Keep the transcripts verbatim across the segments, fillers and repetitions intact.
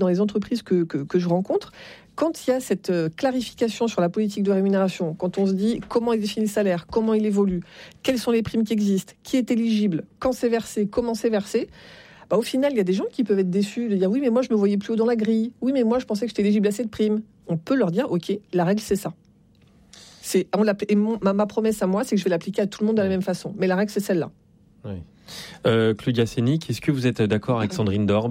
dans les entreprises que, que, que je rencontre, quand il y a cette clarification sur la politique de rémunération, quand on se dit comment est défini le salaire, comment il évolue, quelles sont les primes qui existent, qui est éligible, quand c'est versé, comment c'est versé, bah au final, il y a des gens qui peuvent être déçus de dire oui, mais moi, je me voyais plus haut dans la grille. Oui, mais moi, je pensais que j'étais éligible à cette prime. On peut leur dire ok, la règle, c'est ça. C'est, on et mon, ma, ma promesse à moi, c'est que je vais l'appliquer à tout le monde de la même façon. Mais la règle, c'est celle-là. Oui. Euh, Claudia Sénic, est-ce que vous êtes d'accord avec Sandrine Dorbes ?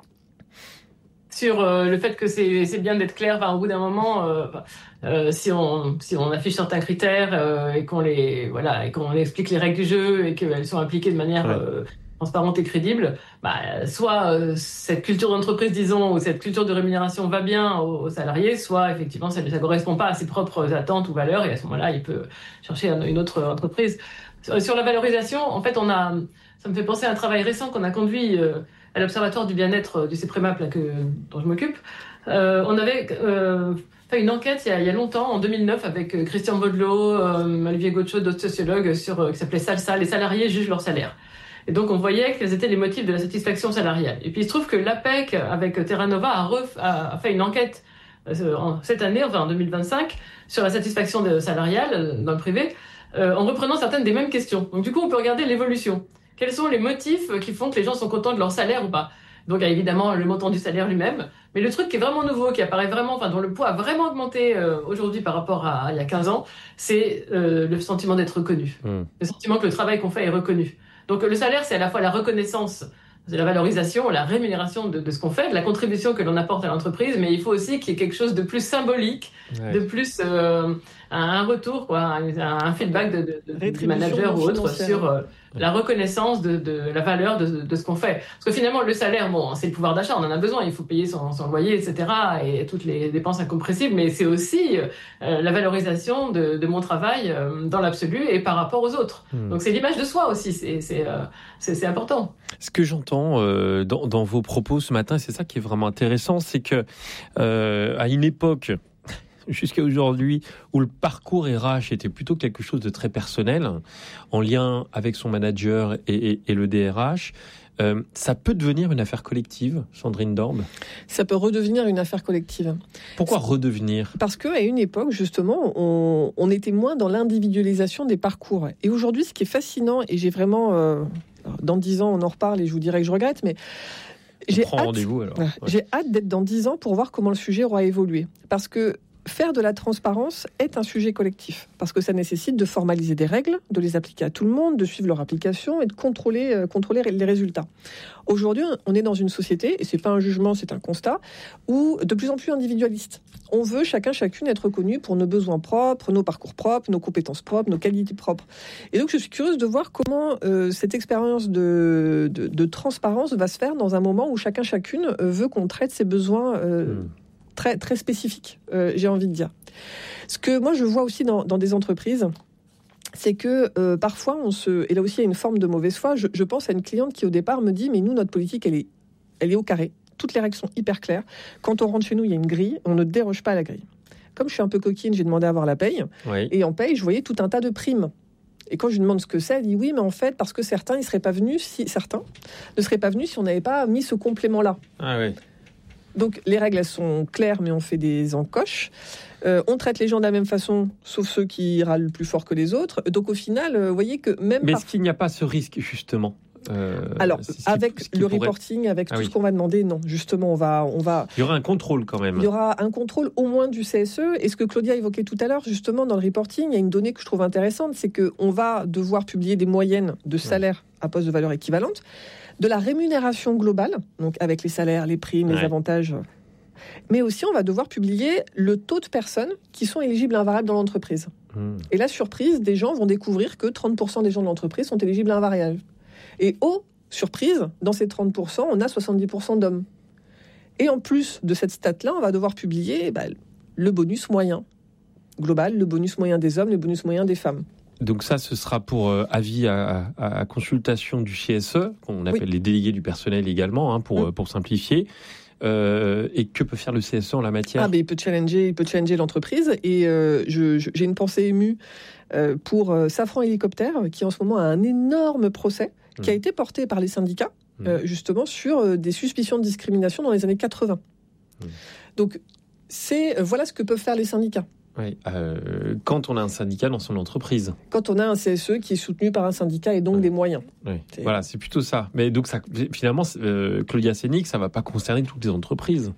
Sur euh, le fait que c'est, c'est bien d'être clair, enfin, au bout d'un moment, euh, euh, si, on, si on affiche certains critères euh, et qu'on les, voilà, et qu'on explique les règles du jeu et qu'elles sont appliquées de manière ouais. euh, transparente et crédible, bah, soit euh, cette culture d'entreprise, disons, ou cette culture de rémunération va bien aux, aux salariés, soit effectivement ça ne correspond pas à ses propres attentes ou valeurs, et à ce moment-là, il peut chercher une autre entreprise. Sur, sur la valorisation, en fait, on a, ça me fait penser à un travail récent qu'on a conduit euh, à l'Observatoire du bien-être du CEPREMAP, là, que, dont je m'occupe. Euh, on avait euh, fait une enquête il y, a, il y a longtemps, en deux mille neuf, avec Christian Baudelot, euh, Olivier Gaucho, d'autres sociologues, sur, euh, qui s'appelait SALSA, les salariés jugent leur salaire. Et donc, on voyait quels étaient les motifs de la satisfaction salariale. Et puis, il se trouve que l'APEC, avec Terra Nova, a, ref, a fait une enquête euh, en, cette année, enfin en deux mille vingt-cinq, sur la satisfaction de, salariale euh, dans le privé, euh, en reprenant certaines des mêmes questions. Donc, du coup, on peut regarder l'évolution. Quels sont les motifs qui font que les gens sont contents de leur salaire ou pas ? Donc, il y a évidemment le montant du salaire lui-même. Mais le truc qui est vraiment nouveau, qui apparaît vraiment, enfin, dont le poids a vraiment augmenté euh, aujourd'hui par rapport à, à il y a quinze ans, c'est euh, le sentiment d'être reconnu. Mmh. Le sentiment que le travail qu'on fait est reconnu. Donc, le salaire, c'est à la fois la reconnaissance de la valorisation, la rémunération de, de ce qu'on fait, de la contribution que l'on apporte à l'entreprise, mais il faut aussi qu'il y ait quelque chose de plus symbolique, ouais. de plus euh, un retour, quoi, un, un feedback de, de, de, du manager ou autre sur euh, la reconnaissance de, de la valeur de, de ce qu'on fait. Parce que finalement, le salaire, bon, c'est le pouvoir d'achat, on en a besoin, il faut payer son, son loyer, et cetera, et toutes les dépenses incompressibles, mais c'est aussi euh, la valorisation de, de mon travail euh, dans l'absolu et par rapport aux autres. Mmh. Donc c'est l'image de soi aussi, c'est, c'est, euh, c'est, c'est important. Ce que j'entends euh, dans, dans vos propos ce matin, c'est ça qui est vraiment intéressant, c'est que euh, à une époque jusqu'à aujourd'hui, où le parcours R H était plutôt quelque chose de très personnel, en lien avec son manager et, et, et le D R H, euh, ça peut devenir une affaire collective, Sandrine Dorbes ? Ça peut redevenir une affaire collective. Pourquoi redevenir ? Parce qu'à une époque, justement, on, on était moins dans l'individualisation des parcours. Et aujourd'hui, ce qui est fascinant, et j'ai vraiment... Euh, dans dix ans, on en reparle et je vous dirai que je regrette, mais... J'ai hâte, rendez-vous, alors. Ouais. J'ai hâte d'être dans dix ans pour voir comment le sujet aura évolué. Parce que faire de la transparence est un sujet collectif, parce que ça nécessite de formaliser des règles, de les appliquer à tout le monde, de suivre leur application et de contrôler, euh, contrôler les résultats. Aujourd'hui, on est dans une société, et c'est pas un jugement, c'est un constat, où de plus en plus individualiste. On veut chacun, chacune être reconnu pour nos besoins propres, nos parcours propres, nos compétences propres, nos qualités propres. Et donc, je suis curieuse de voir comment euh, cette expérience de, de, de transparence va se faire dans un moment où chacun, chacune veut qu'on traite ses besoins euh, mmh. très, très spécifiques, euh, j'ai envie de dire. Ce que moi, je vois aussi dans, dans des entreprises, c'est que euh, parfois, on se... et là aussi, il y a une forme de mauvaise foi. Je, je pense à une cliente qui, au départ, me dit « Mais nous, notre politique, elle est, elle est au carré. Toutes les règles sont hyper claires. Quand on rentre chez nous, il y a une grille. On ne déroge pas à la grille. » Comme je suis un peu coquine, j'ai demandé à avoir la paye. Oui. Et en paye, je voyais tout un tas de primes. Et quand je lui demande ce que c'est, elle dit « Oui, mais en fait, parce que certains, ils seraient pas venus si... certains ne seraient pas venus si on n'avait pas mis ce complément-là. » Ah oui. Donc, les règles, elles sont claires, mais on fait des encoches. Euh, on traite les gens de la même façon, sauf ceux qui râlent plus fort que les autres. Donc, au final, vous voyez que même... Mais par... est-ce qu'il n'y a pas ce risque, justement ? Euh, Alors, avec qui, le pourrait... reporting, avec ah tout oui. ce qu'on va demander, non. Justement, on va, on va... Il y aura un contrôle quand même. Il y aura un contrôle au moins du C S E. Et ce que Claudia évoquait tout à l'heure, justement, dans le reporting, il y a une donnée que je trouve intéressante, c'est qu'on va devoir publier des moyennes de salaires ouais. à poste de valeur équivalente, de la rémunération globale, donc avec les salaires, les primes, ouais. les avantages... Mais aussi, on va devoir publier le taux de personnes qui sont éligibles à un variable dans l'entreprise. Mmh. Et la surprise, des gens vont découvrir que trente pour cent des gens de l'entreprise sont éligibles à un variable. Et oh, surprise, dans ces trente pour cent, on a soixante-dix pour cent d'hommes. Et en plus de cette stat-là, on va devoir publier bah, le bonus moyen global, le bonus moyen des hommes, le bonus moyen des femmes. Donc ça, ce sera pour euh, avis à, à, à consultation du C S E, qu'on appelle oui. les délégués du personnel également, hein, pour, mmh. pour simplifier. Euh, et que peut faire le C S E en la matière ? Ah, mais il peut challenger, il peut challenger l'entreprise. Et euh, je, je, j'ai une pensée émue euh, pour euh, Safran Hélicoptère, qui en ce moment a un énorme procès qui mmh. a été porté par les syndicats mmh. euh, justement sur euh, des suspicions de discrimination dans les années quatre-vingts. Mmh. Donc, c'est, euh, voilà ce que peuvent faire les syndicats. Oui, euh, quand on a un syndicat dans son entreprise. Quand on a un C S E qui est soutenu par un syndicat et donc oui. des moyens. Oui. C'est... Voilà, c'est plutôt ça. Mais donc, ça, finalement, euh, Claudia Sénic, ça ne va pas concerner toutes les entreprises.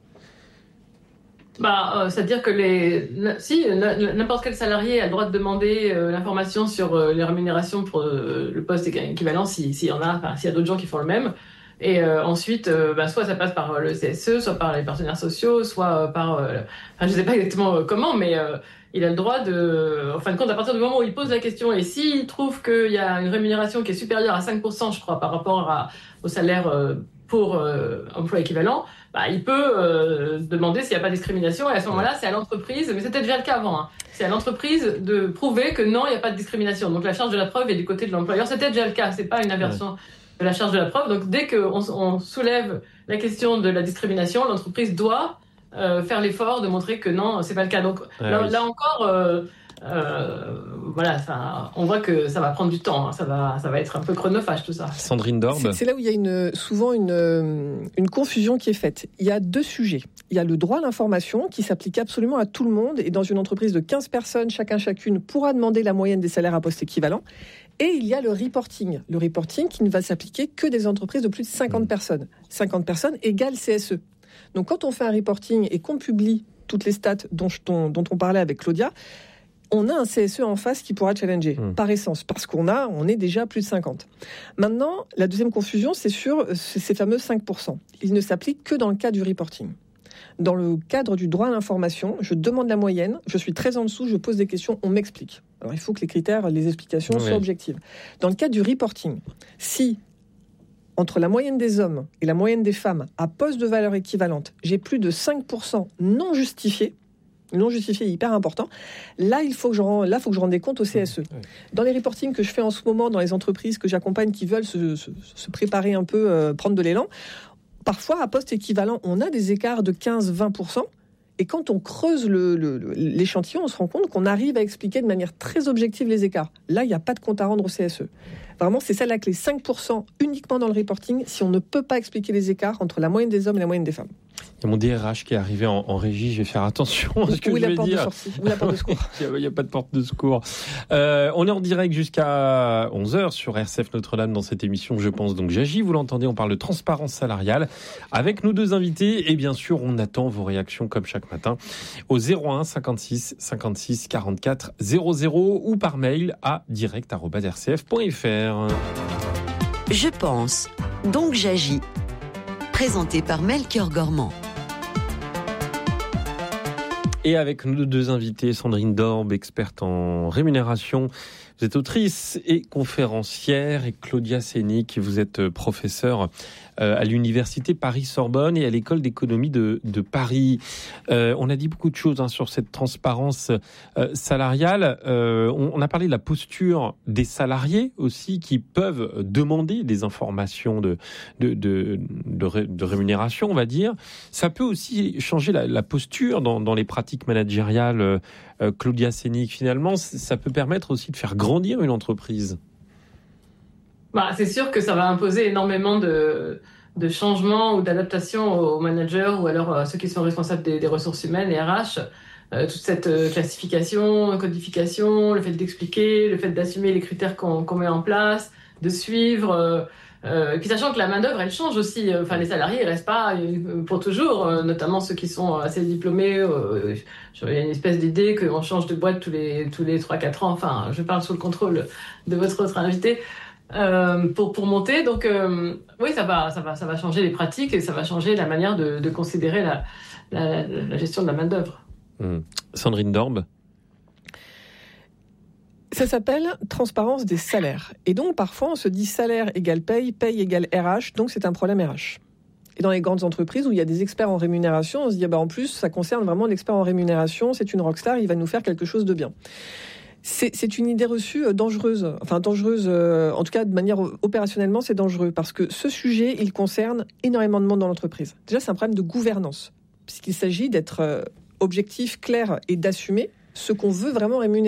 Bah, euh, c'est-à-dire que les, si n'importe quel salarié a le droit de demander euh, l'information sur euh, les rémunérations pour euh, le poste équivalent, s'il si y en a, enfin, s'il y a d'autres gens qui font le même. Et euh, ensuite, euh, bah, soit ça passe par le C S E, soit par les partenaires sociaux, soit euh, par, euh, enfin, je sais pas exactement euh, comment, mais euh, il a le droit de, en fin de compte, à partir du moment où il pose la question, et s'il trouve qu'il y a une rémunération qui est supérieure à cinq pour cent, je crois, par rapport à, au salaire euh, pour euh, emploi équivalent, bah, il peut euh, demander s'il n'y a pas de discrimination, et à ce moment-là, c'est à l'entreprise, mais c'était déjà le cas avant, hein, c'est à l'entreprise de prouver que non, il n'y a pas de discrimination. Donc la charge de la preuve est du côté de l'employeur. C'était déjà le cas, c'est pas une inversion. Ouais. De la charge de la preuve. Donc, dès qu'on on soulève la question de la discrimination, l'entreprise doit euh, faire l'effort de montrer que non, c'est pas le cas. Donc, ah, là, oui. là encore, euh, euh, voilà, ça, on voit que ça va prendre du temps. Hein. Ça va, ça va être un peu chronophage, tout ça. Sandrine Dorbe. C'est, c'est là où il y a une, souvent une, une confusion qui est faite. Il y a deux sujets. Il y a le droit à l'information qui s'applique absolument à tout le monde. Et dans une entreprise de quinze personnes, chacun, chacune pourra demander la moyenne des salaires à poste équivalent. Et il y a le reporting. Le reporting qui ne va s'appliquer que des entreprises de plus de cinquante personnes. cinquante personnes égale C S E. Donc quand on fait un reporting et qu'on publie toutes les stats dont, dont, dont on parlait avec Claudia, on a un C S E en face qui pourra challenger, mmh. par essence, parce qu'on a, on est déjà plus de cinquante. Maintenant, la deuxième confusion, c'est sur ces fameux cinq pour cent. Il ne s'applique que dans le cas du reporting. Dans le cadre du droit à l'information, je demande la moyenne, je suis très en dessous, je pose des questions, on m'explique. Alors il faut que les critères, les explications oui. soient objectives. Dans le cas du reporting, si entre la moyenne des hommes et la moyenne des femmes à poste de valeur équivalente, j'ai plus de cinq pour cent non justifiés, non justifié hyper important, là il faut que je rende, là faut que je rende des comptes au C S E. Oui. Dans les reportings que je fais en ce moment dans les entreprises que j'accompagne qui veulent se, se, se préparer un peu, euh, prendre de l'élan, parfois à poste équivalent, on a des écarts de quinze à vingt pour cent. Et quand on creuse le, le, l'échantillon, on se rend compte qu'on arrive à expliquer de manière très objective les écarts. Là, il n'y a pas de compte à rendre au C S E. Vraiment, c'est ça la clé. cinq pour cent uniquement dans le reporting si on ne peut pas expliquer les écarts entre la moyenne des hommes et la moyenne des femmes. Il y a mon D R H qui est arrivé en, en régie, je vais faire attention à ce que Où je la vais porte dire. De sortie, où la porte de secours. Il n'y a, a pas de porte de secours. Euh, on est en direct jusqu'à onze heures sur R C F Notre-Dame dans cette émission, je pense. Donc j'agis, vous l'entendez, on parle de transparence salariale avec nos deux invités. Et bien sûr, on attend vos réactions comme chaque matin au zéro un cinquante-six cinquante-six quarante-quatre zéro zéro ou par mail à direct arobase r c f point f r. Je pense, donc j'agis. Présenté par Melchior Gormand. Et avec nos deux invités, Sandrine Dorbe, experte en rémunération. Vous êtes autrice et conférencière, et Claudia Sénic, vous êtes professeure à l'université Paris-Sorbonne et à l'école d'économie de, de Paris. Euh, on a dit beaucoup de choses hein, sur cette transparence euh, salariale. Euh, on, on a parlé de la posture des salariés aussi qui peuvent demander des informations de, de, de, de, ré, de rémunération, on va dire. Ça peut aussi changer la, la posture dans, dans les pratiques managériales. Euh, Claudia Sénic, finalement, ça peut permettre aussi de faire grandir une entreprise. Bah, c'est sûr que ça va imposer énormément de, de changements ou d'adaptations aux managers ou alors à ceux qui sont responsables des, des ressources humaines, les R H. Euh, toute cette euh, classification, codification, le fait d'expliquer, le fait d'assumer les critères qu'on, qu'on met en place, de suivre. Euh, euh, et puis sachant que la main-d'œuvre, elle change aussi. Enfin, les salariés, ils restent pas euh, pour toujours, euh, notamment ceux qui sont assez diplômés. Euh, il y a une espèce d'idée qu'on change de boîte tous les tous les trois quatre ans. Enfin, je parle sous le contrôle de votre autre invité. Euh, pour pour monter, donc euh, oui, ça va, ça va, ça va changer les pratiques et ça va changer la manière de, de considérer la, la, la gestion de la main d'œuvre. Mmh. Sandrine Dorbe. Ça s'appelle transparence des salaires. Et donc parfois on se dit salaire égale paye, paye égale R H, donc c'est un problème R H. Et dans les grandes entreprises où il y a des experts en rémunération, on se dit ah bah en plus ça concerne vraiment l'expert en rémunération, c'est une rockstar, il va nous faire quelque chose de bien. C'est, c'est une idée reçue dangereuse, enfin dangereuse, euh, en tout cas de manière opérationnellement c'est dangereux parce que ce sujet il concerne énormément de monde dans l'entreprise. Déjà c'est un problème de gouvernance puisqu'il s'agit d'être euh, objectif, clair et d'assumer ce qu'on veut vraiment rémunérer.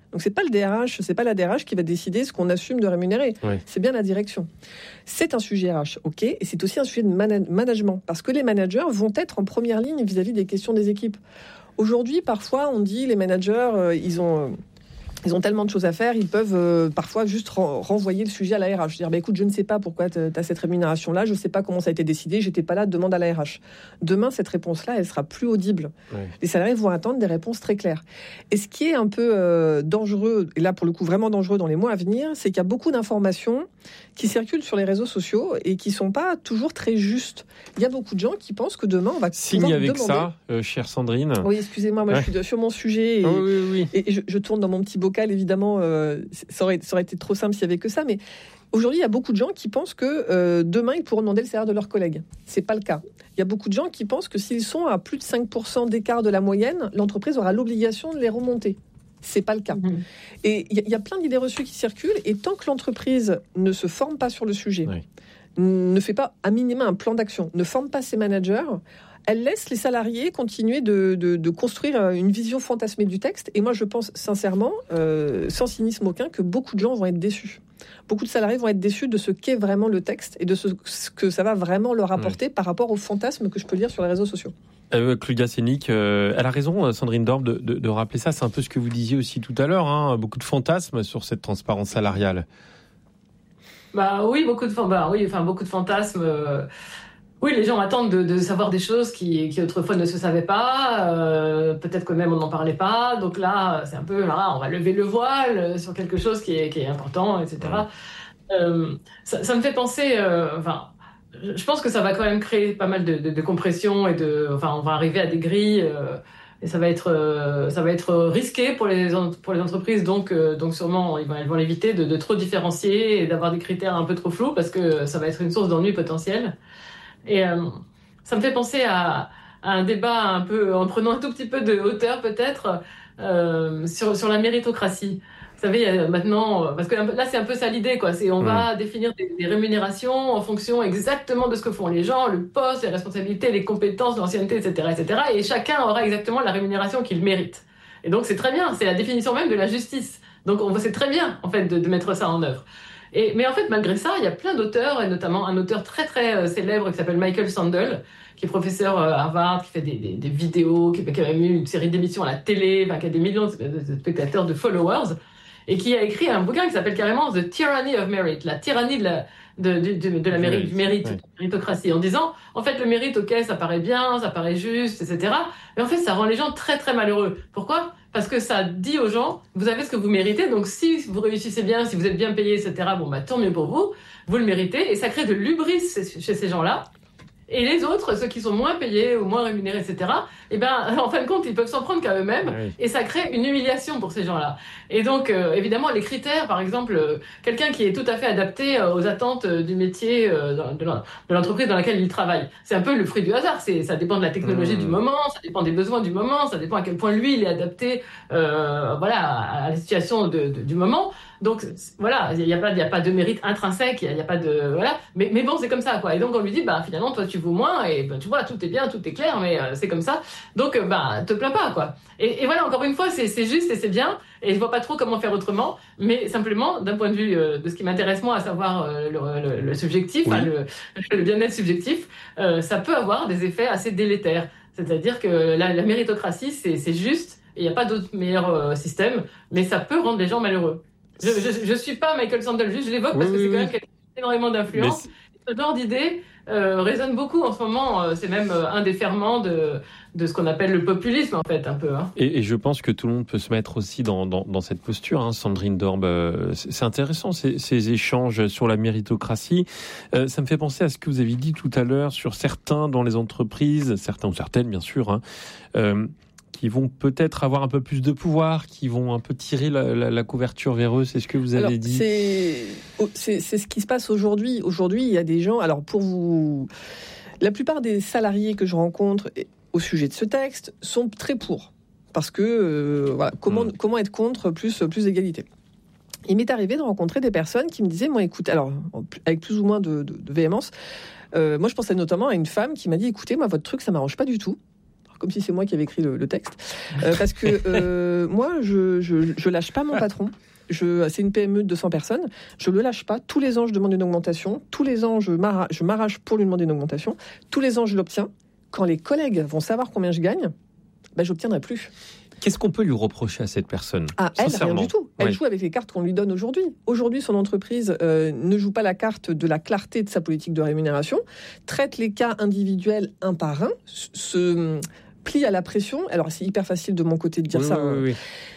Donc c'est pas le D R H, c'est pas la D R H qui va décider ce qu'on assume de rémunérer. Oui. C'est bien la direction. C'est un sujet R H, ok, et c'est aussi un sujet de man- management, parce que les managers vont être en première ligne vis-à-vis des questions des équipes. Aujourd'hui, parfois, on dit les managers, euh, ils ont... Euh, Ils ont tellement de choses à faire, ils peuvent euh, parfois juste ren- renvoyer le sujet à la R H. Dire, bah, écoute, je ne sais pas pourquoi tu as cette rémunération-là, je ne sais pas comment ça a été décidé, j'étais pas là, demande à la R H. Demain, cette réponse-là, elle sera plus audible. Ouais. Les salariés vont attendre des réponses très claires. Et ce qui est un peu euh, dangereux, et là pour le coup vraiment dangereux dans les mois à venir, c'est qu'il y a beaucoup d'informations qui circulent sur les réseaux sociaux et qui ne sont pas toujours très justes. Il y a beaucoup de gens qui pensent que demain, on va Signe avec demander... ça, euh, chère Sandrine. Oui, excusez-moi, moi ouais. je suis sur mon sujet et, oh, oui, oui. et je, je tourne dans mon petit bocal, évidemment, euh, ça, aurait, ça aurait été trop simple s'il n'y avait que ça, mais aujourd'hui, il y a beaucoup de gens qui pensent que euh, demain, ils pourront demander le salaire de leurs collègues. Ce n'est pas le cas. Il y a beaucoup de gens qui pensent que s'ils sont à plus de cinq pour cent d'écart de la moyenne, l'entreprise aura l'obligation de les remonter. C'est pas le cas. Mmh. Et il y, y a plein d'idées reçues qui circulent, et tant que l'entreprise ne se forme pas sur le sujet, oui. ne fait pas à minima un plan d'action, ne forme pas ses managers, elle laisse les salariés continuer de, de, de construire une vision fantasmée du texte. Et moi, je pense sincèrement, euh, sans cynisme aucun, que beaucoup de gens vont être déçus. Beaucoup de salariés vont être déçus de ce qu'est vraiment le texte et de ce, ce que ça va vraiment leur apporter oui. par rapport aux fantasmes que je peux lire sur les réseaux sociaux. Euh, Claudia Sénic, euh, elle a raison, Sandrine Dorbe, de, de, de rappeler ça. C'est un peu ce que vous disiez aussi tout à l'heure, hein, beaucoup de fantasmes sur cette transparence salariale. Bah oui, beaucoup de, bah, oui, enfin, beaucoup de fantasmes. Euh... Oui, les gens attendent de, de savoir des choses qui, qui autrefois ne se savaient pas. Euh, peut-être que même on n'en parlait pas. Donc là, c'est un peu, là, on va lever le voile sur quelque chose qui est, qui est important, et cetera. Euh, ça, ça me fait penser, euh, enfin, je pense que ça va quand même créer pas mal de, de, de compression et de, enfin, on va arriver à des grilles. Euh, et ça va être, euh, ça va être risqué pour les, pour les entreprises. Donc, euh, donc sûrement, ils vont, elles vont éviter de, de trop différencier et d'avoir des critères un peu trop flous parce que ça va être une source d'ennui potentiel. Et euh, ça me fait penser à, à un débat un peu, en prenant un tout petit peu de hauteur peut-être, euh, sur, sur la méritocratie. Vous savez, il y a maintenant, parce que là c'est un peu ça l'idée, quoi. C'est on mmh. va définir des, des rémunérations en fonction exactement de ce que font les gens, le poste, les responsabilités, les compétences, l'ancienneté, et cetera, et cetera. Et chacun aura exactement la rémunération qu'il mérite. Et donc c'est très bien, c'est la définition même de la justice. Donc on, c'est très bien en fait de, de mettre ça en œuvre. Et, mais en fait, malgré ça, il y a plein d'auteurs, et notamment un auteur très très euh, célèbre qui s'appelle Michael Sandel, qui est professeur euh, à Harvard, qui fait des, des, des vidéos, qui, qui a même eu une série d'émissions à la télé, enfin, qui a des millions de, de, de spectateurs, de followers, et qui a écrit un bouquin qui s'appelle carrément The Tyranny of Merit, la tyrannie de la, de, de, de, de la mérite, du mérite, ouais. de la méritocratie, en disant, en fait, le mérite, ok, ça paraît bien, ça paraît juste, et cetera. Mais en fait, ça rend les gens très très malheureux. Pourquoi ? Parce que ça dit aux gens, vous avez ce que vous méritez, donc si vous réussissez bien, si vous êtes bien payé, et cetera, bon, bah, tant mieux pour vous, vous le méritez, et ça crée de l'hubris chez ces gens-là. Et les autres, ceux qui sont moins payés ou moins rémunérés, et cetera, eh ben, en fin de compte, ils peuvent s'en prendre qu'à eux-mêmes, oui. et ça crée une humiliation pour ces gens-là. Et donc, euh, évidemment, les critères, par exemple, euh, quelqu'un qui est tout à fait adapté euh, aux attentes euh, du métier euh, de, de l'entreprise dans laquelle il travaille, c'est un peu le fruit du hasard. C'est, ça dépend de la technologie mmh. du moment, ça dépend des besoins du moment, ça dépend à quel point lui, il est adapté, euh, voilà, à la situation de, de, du moment. Donc voilà, il n'y a pas, il y a pas de mérite intrinsèque, il n'y a, a pas de voilà. Mais, mais bon, c'est comme ça, quoi. Et donc on lui dit, bah finalement, toi tu vaux moins, et ben tu vois, tout est bien, tout est clair, mais euh, c'est comme ça. Donc euh, bah te plains pas, quoi. Et, et voilà, encore une fois, c'est, c'est juste et c'est bien. Et je vois pas trop comment faire autrement. Mais simplement, d'un point de vue euh, de ce qui m'intéresse moi, à savoir euh, le, le, le subjectif, oui. hein, le, le bien-être subjectif, euh, ça peut avoir des effets assez délétères. C'est-à-dire que la, la méritocratie, c'est, c'est juste. Il n'y a pas d'autre meilleur euh, système, mais ça peut rendre les gens malheureux. Je, je, je suis pas Michael Sandel, juste je l'évoque parce oui, que c'est quand même quelqu'un qui a énormément d'influence. Ce genre d'idée euh, résonne beaucoup en ce moment. Euh, c'est même euh, un des ferments de, de ce qu'on appelle le populisme, en fait, un peu. Hein. Et, et je pense que tout le monde peut se mettre aussi dans, dans, dans cette posture, hein, Sandrine Dorbe. Euh, c'est, c'est intéressant, ces, ces échanges sur la méritocratie. Euh, ça me fait penser à ce que vous avez dit tout à l'heure sur certains dans les entreprises, certains ou certaines, bien sûr, hein, euh, qui vont peut-être avoir un peu plus de pouvoir, qui vont un peu tirer la, la, la couverture vers eux, c'est ce que vous avez alors, dit. C'est, c'est, c'est ce qui se passe aujourd'hui. Aujourd'hui, il y a des gens... Alors, pour vous... La plupart des salariés que je rencontre au sujet de ce texte sont très pour. Parce que, euh, voilà, comment, mmh. comment être contre plus, plus d'égalité ? Il m'est arrivé de rencontrer des personnes qui me disaient, moi, écoute, alors, avec plus ou moins de, de, de véhémence, euh, moi, je pensais notamment à une femme qui m'a dit, écoutez, moi, votre truc, ça m'arrange pas du tout. comme si c'est moi qui avais écrit le, le texte, euh, parce que euh, moi, je, je, je lâche pas mon patron. Je, c'est une P M E de deux cents personnes. Je le lâche pas. Tous les ans, je demande une augmentation. Tous les ans, je m'arrache, je m'arrache pour lui demander une augmentation. Tous les ans, je l'obtiens. Quand les collègues vont savoir combien je gagne, ben, j'obtiendrai plus. Qu'est-ce qu'on peut lui reprocher à cette personne ? Ah, elle, rien du tout. Elle ouais. joue avec les cartes qu'on lui donne aujourd'hui. Aujourd'hui, son entreprise euh, ne joue pas la carte de la clarté de sa politique de rémunération, traite les cas individuels un par un, se plie à la pression. Alors, c'est hyper facile de mon côté de dire oui, ça. Oui, hein. oui.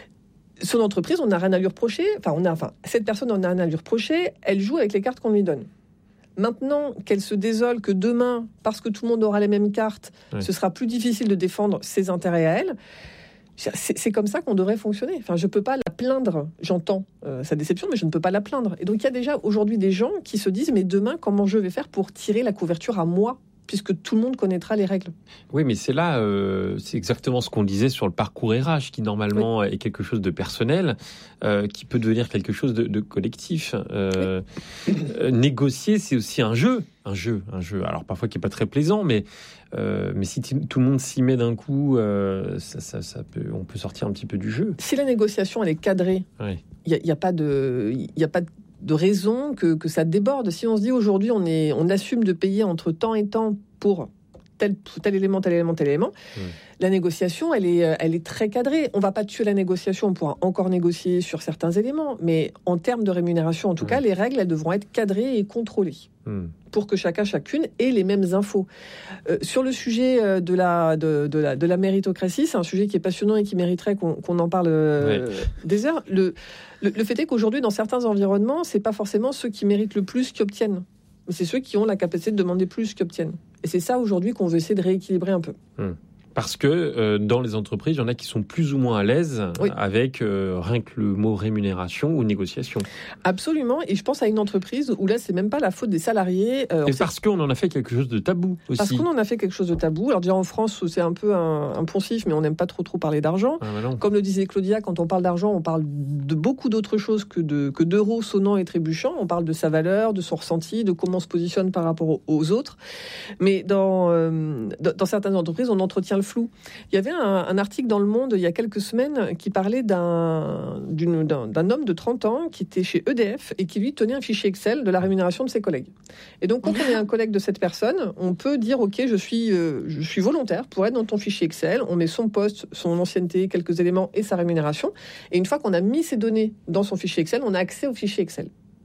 Son entreprise, on n'a rien à lui reprocher. Enfin, on a, enfin, cette personne, on n'a rien à lui reprocher. Elle joue avec les cartes qu'on lui donne. Maintenant qu'elle se désole que demain, parce que tout le monde aura les mêmes cartes, ouais. ce sera plus difficile de défendre ses intérêts à elle. C'est, c'est comme ça qu'on devrait fonctionner. Enfin, je ne peux pas la plaindre. J'entends euh, sa déception, mais je ne peux pas la plaindre. Et donc, il y a déjà aujourd'hui des gens qui se disent « Mais demain, comment je vais faire pour tirer la couverture à moi ?» puisque tout le monde connaîtra les règles. Oui, mais c'est là, euh, c'est exactement ce qu'on disait sur le parcours R H, qui normalement oui. est quelque chose de personnel, euh, qui peut devenir quelque chose de, de collectif. Euh, oui. euh, négocier, c'est aussi un jeu, un jeu, un jeu. Alors parfois qui est pas très plaisant, mais euh, mais si t- tout le monde s'y met d'un coup, euh, ça, ça, ça peut, on peut sortir un petit peu du jeu. Si la négociation elle est cadrée, il oui. y, y a pas de, il y a pas de de raison que, que ça déborde. Si on se dit aujourd'hui, on, est, on assume de payer entre temps et temps pour tel, tel élément, tel élément, tel élément, mmh. la négociation, elle est, elle est très cadrée. On ne va pas tuer la négociation, on pourra encore négocier sur certains éléments, mais en termes de rémunération, en tout mmh. cas, les règles, elles devront être cadrées et contrôlées mmh. pour que chacun, chacune ait les mêmes infos. Euh, sur le sujet de la, de, de, la, de la méritocratie, c'est un sujet qui est passionnant et qui mériterait qu'on, qu'on en parle euh, ouais. des heures. Le, le, le fait est qu'aujourd'hui, dans certains environnements, c'est pas forcément ceux qui méritent le plus qui obtiennent, mais c'est ceux qui ont la capacité de demander plus qui obtiennent. Et c'est ça aujourd'hui qu'on veut essayer de rééquilibrer un peu. Mmh. Parce que euh, dans les entreprises, il y en a qui sont plus ou moins à l'aise oui. avec euh, rien que le mot rémunération ou négociation. Absolument. Et je pense à une entreprise où là, c'est même pas la faute des salariés. Euh, Et parce sait... qu'on en a fait quelque chose de tabou aussi. Parce qu'on en a fait quelque chose de tabou. Alors déjà en France, c'est un peu un, un poncif, mais on n'aime pas trop trop parler d'argent. Ah, bah Comme le disait Claudia, quand on parle d'argent, on parle de beaucoup d'autres choses que, de, que d'euros sonnants et trébuchants. On parle de sa valeur, de son ressenti, de comment on se positionne par rapport aux autres. Mais dans, euh, dans certaines entreprises, on entretient le flou. Il y avait un, un article dans Le Monde il y a quelques semaines qui parlait d'un, d'une, d'un, d'un homme de trente ans qui était chez E D F et qui lui tenait un fichier Excel de la rémunération de ses collègues. Et donc quand on est un collègue de cette personne, on peut dire ok, je suis, euh, je suis volontaire pour être dans ton fichier Excel. On met son poste, son ancienneté, quelques éléments et sa rémunération. Et une fois qu'on a mis ces données dans son fichier Excel, on a accès au fichier Excel,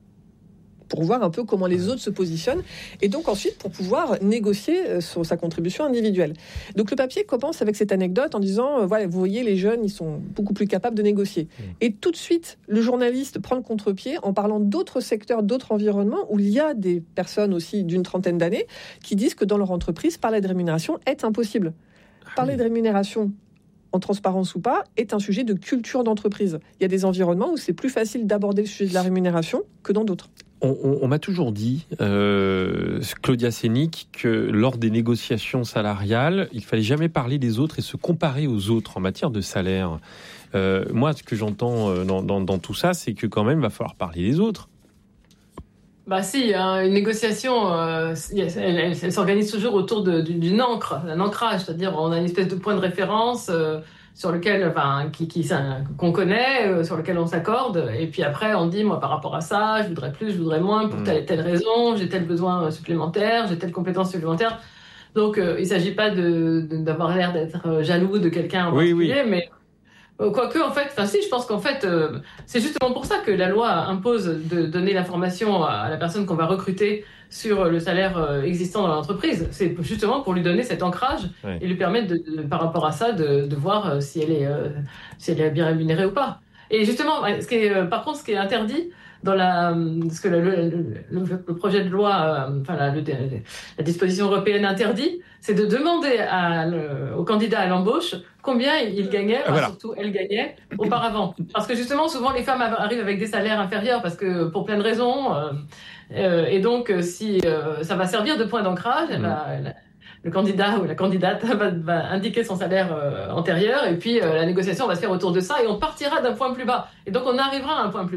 pour voir un peu comment les autres se positionnent, et donc ensuite pour pouvoir négocier sur sa contribution individuelle. Donc le papier commence avec cette anecdote en disant, euh, voilà, vous voyez, les jeunes, ils sont beaucoup plus capables de négocier. Mmh. Et tout de suite, le journaliste prend le contre-pied en parlant d'autres secteurs, d'autres environnements, où il y a des personnes aussi d'une trentaine d'années qui disent que dans leur entreprise, parler de rémunération est impossible. Parler mmh. de rémunération, en transparence ou pas, est un sujet de culture d'entreprise. Il y a des environnements où c'est plus facile d'aborder le sujet de la rémunération que dans d'autres. On, on, on m'a toujours dit, euh, Claudia Sénic, que lors des négociations salariales, il fallait jamais parler des autres et se comparer aux autres en matière de salaire. Euh, moi, ce que j'entends dans, dans, dans tout ça, c'est que quand même, il va falloir parler des autres. Bah si, hein, une négociation, euh, elle, elle, elle s'organise toujours autour de, d'une encre, d'un ancrage, c'est-à-dire on a une espèce de point de référence euh, sur lequel, enfin, qui, qui, qu'on connaît, euh, sur lequel on s'accorde, et puis après on dit, moi par rapport à ça, je voudrais plus, je voudrais moins, pour telle et telle raison, j'ai tel besoin supplémentaire, j'ai telle compétence supplémentaire. Donc euh, il ne s'agit pas de, de, d'avoir l'air d'être jaloux de quelqu'un en oui, particulier, oui. mais... Quoique, en fait, enfin si, je pense qu'en fait, euh, c'est justement pour ça que la loi impose de donner l'information à la personne qu'on va recruter sur le salaire euh, existant dans l'entreprise. C'est justement pour lui donner cet ancrage ouais. et lui permettre, de, de, par rapport à ça, de, de voir euh, si elle est, euh, si elle est bien rémunérée ou pas. Et justement, ce qui est, euh, par contre, ce qui est interdit dans la, ce que le, le, le, le projet de loi, euh, enfin la, le, la disposition européenne interdit, c'est de demander à, le, au candidat à l'embauche combien il gagnait, enfin, voilà. surtout elle gagnait auparavant. Parce que justement, souvent les femmes arrivent avec des salaires inférieurs parce que pour plein de raisons, euh, euh, et donc si euh, ça va servir de point d'ancrage, mmh. la, la, le candidat ou la candidate va, va indiquer son salaire euh, antérieur, et puis euh, la négociation va se faire autour de ça, et on partira d'un point plus bas, et donc on arrivera à un point plus bas.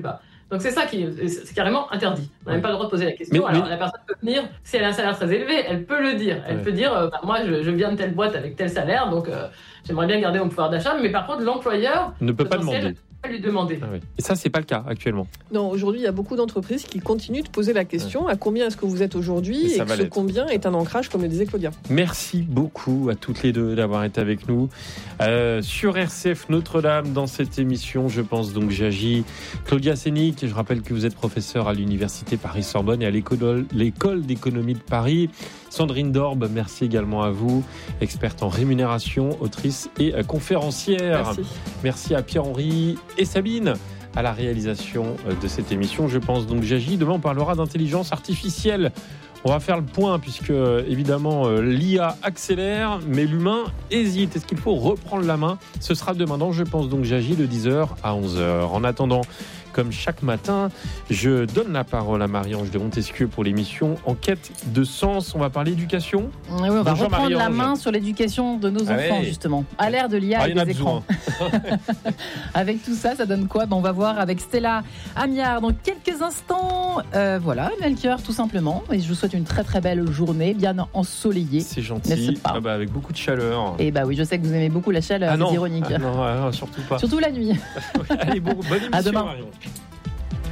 Donc c'est ça qui c'est carrément interdit. On n'a même pas le droit de poser la question. Mais, Alors mais... la personne peut venir, si elle a un salaire très élevé, elle peut le dire. Elle ouais. peut dire, euh, bah, moi je, je viens de telle boîte avec tel salaire, donc euh, j'aimerais bien garder mon pouvoir d'achat. Mais par contre, l'employeur ne peut pas demander. Pas lui demander. Ah oui. Et ça, c'est pas le cas actuellement. Non, aujourd'hui, il y a beaucoup d'entreprises qui continuent de poser la question ouais. à combien est-ce que vous êtes aujourd'hui et, et que ce combien est un ancrage, comme le disait Claudia. Merci beaucoup à toutes les deux d'avoir été avec nous euh, sur R C F Notre-Dame dans cette émission. Je pense donc j'agis. Claudia Sénic, je rappelle que vous êtes professeure à l'université Paris-Sorbonne et à l'école, l'école d'économie de Paris. Sandrine Dorbe, merci également à vous, experte en rémunération, autrice et conférencière. Merci. Merci à Pierre-Henri et Sabine à la réalisation de cette émission. Je pense donc j'agis. Demain, on parlera d'intelligence artificielle. On va faire le point puisque, évidemment, l'I A accélère, mais l'humain hésite. Est-ce qu'il faut reprendre la main ? Ce sera demain dans Je pense donc j'agis de dix heures à onze heures. En attendant, comme chaque matin, je donne la parole à Marie-Ange de Montesquieu pour l'émission Enquête de sens. On va parler éducation. Oui, on va Bonjour reprendre Marie-Ange. La main sur l'éducation de nos enfants, ah ouais. justement. À l'ère de l'I A ah, et des écrans. Avec tout ça, ça donne quoi ? Ben, on va voir avec Stella Amiard dans quelques instants. Euh, voilà, Melchior, tout simplement. Et je vous souhaite une très très belle journée, bien ensoleillée. C'est gentil. Ah bah, avec beaucoup de chaleur. Et bah oui, je sais que vous aimez beaucoup la chaleur, ah c'est ironique. Ah non, ah non, surtout pas. Surtout la nuit. Allez, bon, bonne émission, à demain. Marion.